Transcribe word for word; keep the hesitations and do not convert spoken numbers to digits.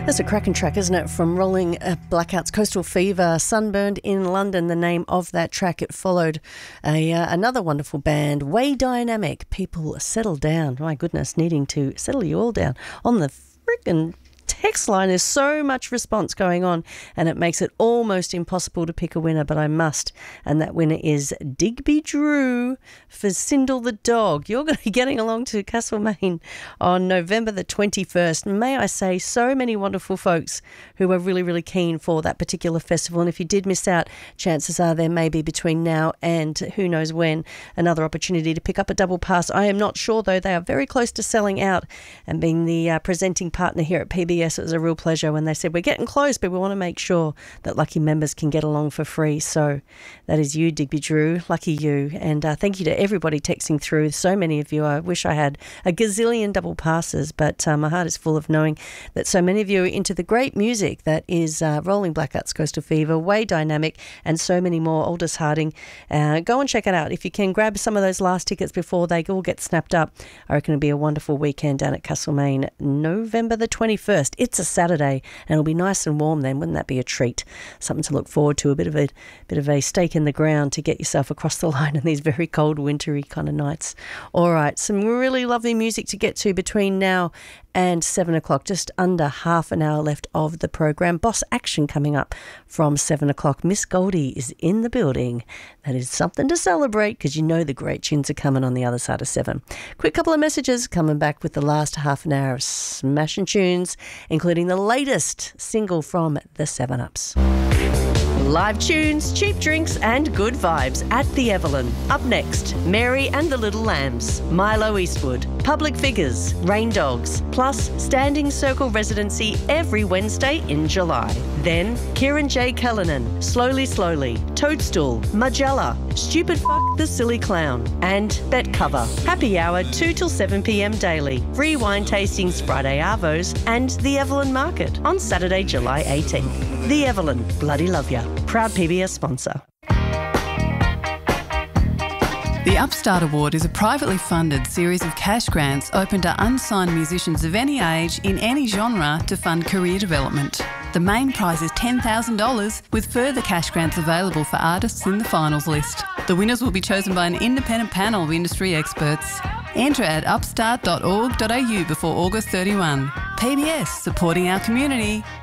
That's a cracking track, isn't it? From Rolling uh, Blackouts, Coastal Fever, Sunburned in London, the name of that track. It followed a, uh, another wonderful band, Way Dynamic. People settle down. My goodness, needing to settle you all down on the frickin' text line. There's so much response going on and it makes it almost impossible to pick a winner, but I must. And that winner is Digby Drew for Sindel the Dog. You're going to be getting along to Castlemaine on November the twenty-first. May I say, so many wonderful folks who are really, really keen for that particular festival. And if you did miss out, chances are there may be between now and who knows when another opportunity to pick up a double pass. I am not sure, though. They are very close to selling out, and being the uh, presenting partner here at P B S, it was a real pleasure when they said, we're getting close, but we want to make sure that lucky members can get along for free. So that is you, Digby Drew. Lucky you. And uh, thank you to everybody texting through. So many of you. I wish I had a gazillion double passes, but uh, my heart is full of knowing that so many of you are into the great music that is uh, Rolling Blackouts, Coastal Fever, Way Dynamic, and so many more. Aldous Harding. Uh, go and check it out. If you can, grab some of those last tickets before they all get snapped up. I reckon it'll be a wonderful weekend down at Castlemaine, November the twenty-first. It's a Saturday and it'll be nice and warm then. Wouldn't that be a treat? Something to look forward to, a bit of a bit of a stake in the ground to get yourself across the line in these very cold, wintry kind of nights. All right, some really lovely music to get to between now and seven o'clock. Just under half an hour left of the program. Boss Action coming up from seven o'clock. Miss Goldie is in the building. That is something to celebrate, because you know the great tunes are coming on the other side of seven. Quick couple of messages coming back with the last half an hour of smashing tunes, including the latest single from the seven ups. Live tunes, cheap drinks and good vibes at the Evelyn. Up next, Mary and the Little Lambs, Milo Eastwood, Public Figures, Rain Dogs, plus Standing Circle residency every Wednesday in July. Then Kieran J. Callanan, Slowly Slowly, Toadstool, Magella, Stupid Fuck the Silly Clown, and Bet Cover. Happy hour two till seven p.m. daily. Free wine tastings Friday Arvos and the Evelyn Market on Saturday, July eighteenth. The Evelyn, bloody love ya. Proud P B S sponsor. The Upstart Award is a privately funded series of cash grants open to unsigned musicians of any age in any genre to fund career development. The main prize is ten thousand dollars, with further cash grants available for artists in the finals list. The winners will be chosen by an independent panel of industry experts. Enter at upstart dot org dot a u before August thirty-first. P B S, supporting our community.